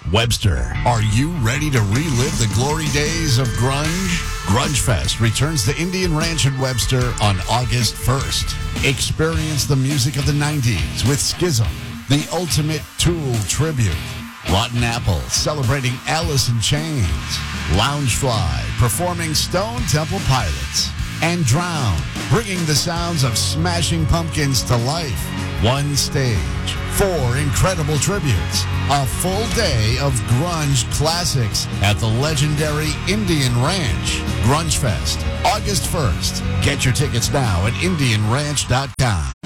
Webster. Are you ready to relive the glory days of grunge? Grunge Fest returns to Indian Ranch in Webster on August 1st. Experience the music of the 90s with Schism, the ultimate Tool tribute. Rotten Apple celebrating Alice in Chains. Loungefly performing Stone Temple Pilots. And Drown bringing the sounds of Smashing Pumpkins to life. One stage, 4 incredible tributes, a full day of grunge classics at the legendary Indian Ranch. Grunge Fest, August 1st. Get your tickets now at IndianRanch.com.